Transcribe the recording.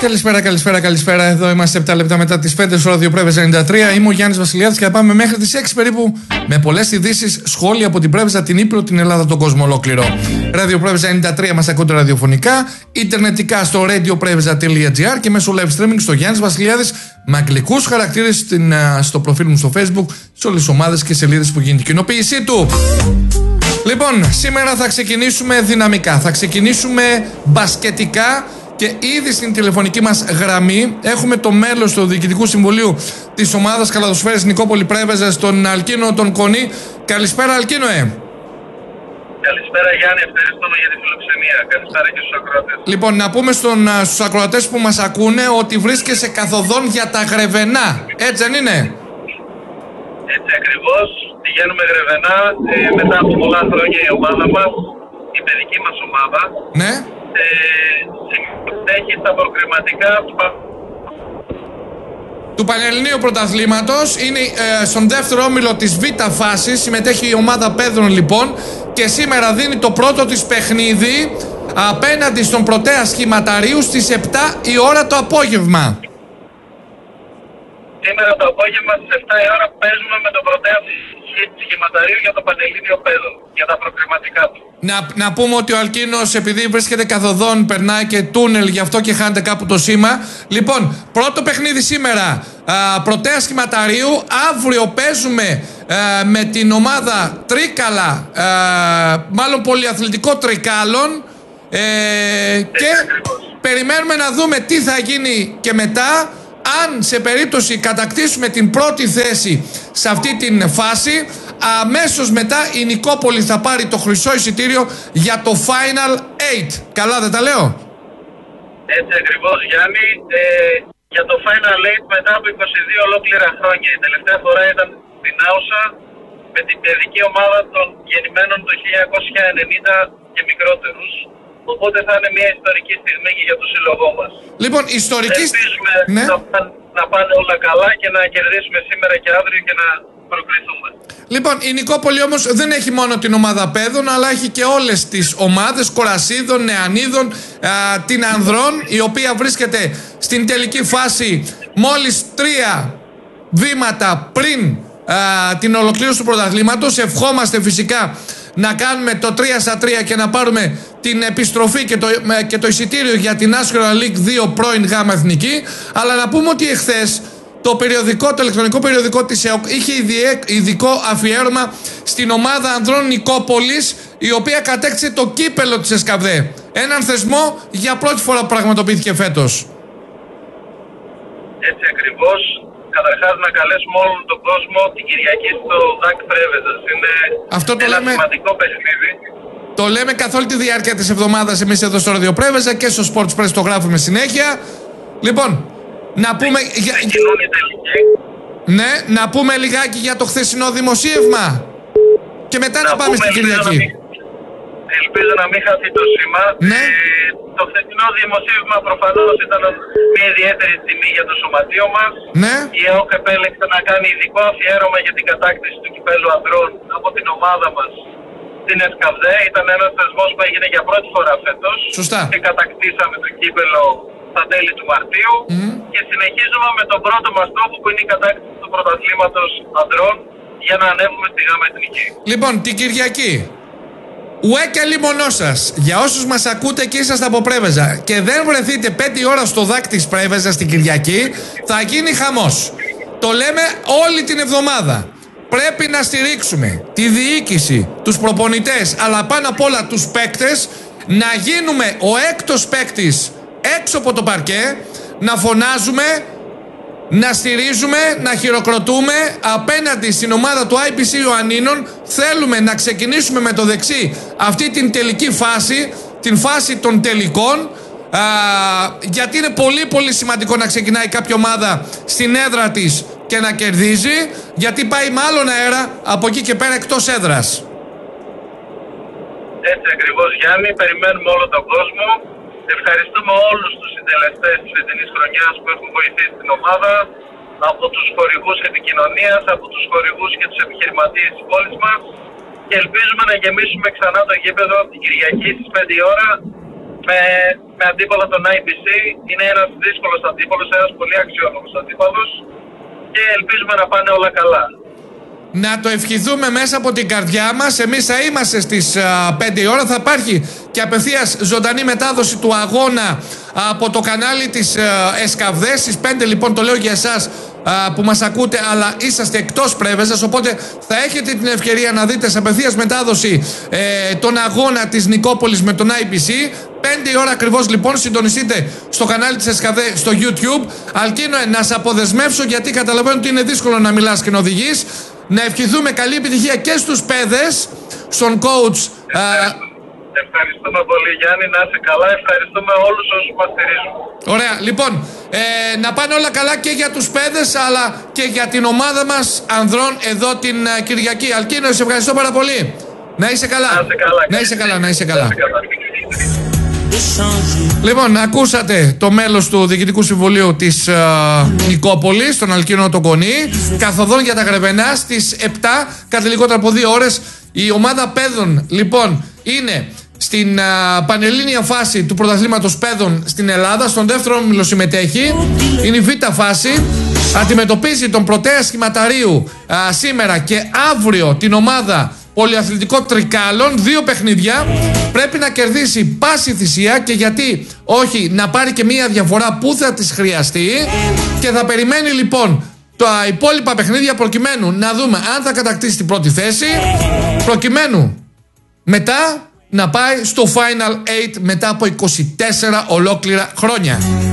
Καλησπέρα. Εδώ είμαστε 7 λεπτά μετά τις 5 στο ραδιοπρέβεζα 93. Είμαι ο Γιάννης Βασιλιάδης και θα πάμε μέχρι τις 6 περίπου με πολλές ειδήσεις, σχόλια από την Πρέβεζα, την Ύπρο, την Ελλάδα, τον κόσμο ολόκληρο. Ραδιοπρέβεζα 93 μας ακούτε ραδιοφωνικά, ιντερνετικά στο radiopreveza.gr και μέσω live streaming στο Γιάννης Βασιλιάδης με αγγλικούς χαρακτήρες στο προφίλ μου στο Facebook, σε όλες τις ομάδες και σελίδες που γίνεται η κοινοποίησή του. Λοιπόν, σήμερα θα ξεκινήσουμε δυναμικά, θα ξεκινήσουμε μπασκετικά και ήδη στην τηλεφωνική μας γραμμή έχουμε το μέλος του Διοικητικού Συμβουλίου της ομάδας Καλαθοσφαίρης Νικόπολη Πρέβεζας, τον Αλκίνο τον Κονή. Καλησπέρα Αλκίνοε. Καλησπέρα Γιάννη, ευχαριστούμε για τη φιλοξενία. Καλησπέρα και στους ακροατές. Λοιπόν, να πούμε στους ακροατές που μας ακούνε ότι βρίσκεσαι καθοδόν για τα Γρεβενά, έτσι δεν είναι? Έτσι ακριβώς, πηγαίνουμε Γρεβενά μετά από πολλά χρόνια η ομάδα μας, η παιδική μας ομάδα. Ναι. Συμμετέχει στα προκριματικά του Πανελληνίου Πρωταθλήματος. Είναι στον δεύτερο όμιλο της Β' φάσης. Συμμετέχει η ομάδα Πέδρων λοιπόν και σήμερα δίνει το πρώτο της παιχνίδι απέναντι στον Πρωτέα Σχηματαρίου στις 7 η ώρα το απόγευμα. Σήμερα το απόγευμα στις 7 η ώρα παίζουμε με τον Πρωτέα Σχηματαρίου για το Πανελλήνιο Πέδρο, για τα προκριματικά του. Να πούμε ότι ο Αλκίνος, επειδή βρίσκεται καθοδόν, περνάει και τούνελ, γι' αυτό και χάνεται κάπου το σήμα. Λοιπόν, πρώτο παιχνίδι σήμερα, Πρωτέα Σχηματαρίου. Αύριο παίζουμε με την ομάδα Τρίκαλα, μάλλον πολυαθλητικό Τρικάλων. Και περιμένουμε να δούμε τι θα γίνει και μετά. Αν σε περίπτωση κατακτήσουμε την πρώτη θέση σε αυτή την φάση, αμέσως μετά η Νικόπολη θα πάρει το χρυσό εισιτήριο για το Final 8. Καλά δεν τα λέω? Έτσι ακριβώς Γιάννη. Για το Final 8 μετά από 22 ολόκληρα χρόνια. Η τελευταία φορά ήταν στην Άουσα με την παιδική ομάδα των γεννημένων το 1990 και μικρότερους. Οπότε θα είναι μια ιστορική στιγμή και για το σύλλογό μας. Λοιπόν, ιστορική στιγμή. Ναι. Να πάνε όλα καλά και να κερδίσουμε σήμερα και αύριο και να προκριθούμε. Λοιπόν, η Νικόπολη όμως δεν έχει μόνο την ομάδα παιδών, αλλά έχει και όλες τις ομάδες Κορασίδων, Νεανίδων, την Ανδρών, η οποία βρίσκεται στην τελική φάση μόλις 3 βήματα πριν την ολοκλήρωση του πρωταθλήματος. Ευχόμαστε φυσικά να κάνουμε το 3-3 και να πάρουμε την επιστροφή και το εισιτήριο για την National League 2 πρώην Γάμα Εθνική. Αλλά να πούμε ότι εχθές το ηλεκτρονικό περιοδικό της ΕΟΚ είχε ειδικό αφιέρωμα στην ομάδα ανδρών Νικόπολης, η οποία κατέκτησε το κύπελο της ΕΣΚΑΒΔΕ. Έναν θεσμό για πρώτη φορά που πραγματοποιήθηκε φέτος. Έτσι ακριβώς. Καταρχάς να καλέσουμε όλον τον κόσμο την Κυριακή στο ΔΑΚ Πρέβεζας. Είναι ένα σημαντικό παιχνίδι. Το λέμε καθ' όλη τη διάρκεια της εβδομάδας εμείς εδώ στο Ραδιοπρέβεζα και στο Sports Press το γράφουμε συνέχεια. Λοιπόν, να πούμε... Ναι, να πούμε λιγάκι για το χθεσινό δημοσίευμα και μετά να πάμε στην Κυριακή. Ελπίζω να μην χαθεί το σήμα. Ναι. Το χθεσινό δημοσίευμα προφανώς ήταν μια ιδιαίτερη τιμή για το σωματείο μας. Ναι. Η ΕΟΚ επέλεξε να κάνει ειδικό αφιέρωμα για την κατάκτηση του κυπέλου ανδρών από την ομάδα μας στην ΕΣΚΑΒΔΕ. Ήταν ένας θεσμός που έγινε για πρώτη φορά φέτος. Σωστά. Και κατακτήσαμε το κύπελο στα τέλη του Μαρτίου. Και συνεχίζουμε με τον πρώτο μας στόχο που είναι η κατάκτηση του πρωταθλήματος ανδρών για να ανέβουμε στη Γάμα Εθνική. Λοιπόν, την Κυριακή. Ουέ και λίμωνό σας, για όσους μας ακούτε και είσαστε από Πρέβεζα και δεν βρεθείτε 5 ώρα στο ΔΑΚ της Πρέβεζας την Κυριακή, θα γίνει χαμός. Το λέμε όλη την εβδομάδα. Πρέπει να στηρίξουμε τη διοίκηση, τους προπονητές, αλλά πάνω απ' όλα τους παίκτες, να γίνουμε ο έκτος παίκτης έξω από το παρκέ, να φωνάζουμε, να στηρίζουμε, να χειροκροτούμε απέναντι στην ομάδα του IPC Ιωαννίνων. Θέλουμε να ξεκινήσουμε με το δεξί αυτή την τελική φάση, την φάση των τελικών, γιατί είναι πολύ πολύ σημαντικό να ξεκινάει κάποια ομάδα στην έδρα της και να κερδίζει, γιατί πάει με άλλον αέρα από εκεί και πέρα εκτός έδρας. Έτσι ακριβώς Γιάννη, περιμένουμε όλο τον κόσμο. Ευχαριστούμε όλους τους συντελεστές της φετινής χρονιάς που έχουν βοηθήσει την ομάδα, από τους χορηγούς επικοινωνίας, από τους χορηγούς και τους επιχειρηματίες της πόλης μας, και ελπίζουμε να γεμίσουμε ξανά το γήπεδο την Κυριακή στις 5 ώρα με με αντίπαλο τον IBC. Είναι ένας δύσκολος αντίπαλος, ένας πολύ αξιόλογος αντίπαλος και ελπίζουμε να πάνε όλα καλά. Να το ευχηθούμε μέσα από την καρδιά μας. Εμείς θα είμαστε στις 5 η ώρα. Θα υπάρχει και απευθείας ζωντανή μετάδοση του αγώνα από το κανάλι της Εσκαβδές. Στις 5 λοιπόν, το λέω για εσάς που μας ακούτε, αλλά είσαστε εκτός Πρέβεζας, οπότε θα έχετε την ευκαιρία να δείτε σε απευθείας μετάδοση τον αγώνα της Νικόπολης με τον IPC. 5 η ώρα ακριβώς λοιπόν, συντονιστείτε στο κανάλι της Εσκαβδέ στο YouTube. Αλκίνο, να σε αποδεσμεύσω, γιατί καταλαβαίνω ότι είναι δύσκολο να μιλάς και να οδηγείς. Να ευχηθούμε καλή επιτυχία και στους παιδες, στον coach. Ευχαριστούμε πολύ, Γιάννη, να είσαι καλά. Ευχαριστούμε όλους όσους μας στηρίζουν. Ωραία, λοιπόν, να πάνε όλα καλά και για τους παιδες, αλλά και για την ομάδα μας ανδρών εδώ την Κυριακή. Αλκίνο, σε ευχαριστώ πάρα πολύ. Να είσαι καλά. Να είσαι καλά, να είσαι καλά. Λοιπόν, ακούσατε το μέλος του Διοικητικού Συμβουλίου της Νικόπολης, τον Αλκίνο τον Κονή. Καθοδόν για τα Γρεβενά στις 7, κάτι λιγότερο από 2 ώρες. Η ομάδα παιδών, λοιπόν, είναι στην πανελλήνια φάση του πρωταθλήματος παιδών στην Ελλάδα. Στον δεύτερο όμιλο συμμετέχει. Είναι η β' φάση. Αντιμετωπίζει τον Πρωτέα Σχηματαρίου σήμερα και αύριο την ομάδα Πολυαθλητικό Τρικάλων. 2 παιχνίδια. Πρέπει να κερδίσει πάση θυσία, και γιατί όχι να πάρει και μία διαφορά που θα της χρειαστεί, και θα περιμένει λοιπόν τα υπόλοιπα παιχνίδια προκειμένου να δούμε αν θα κατακτήσει την πρώτη θέση, προκειμένου μετά να πάει στο Final 8 μετά από 24 ολόκληρα χρόνια.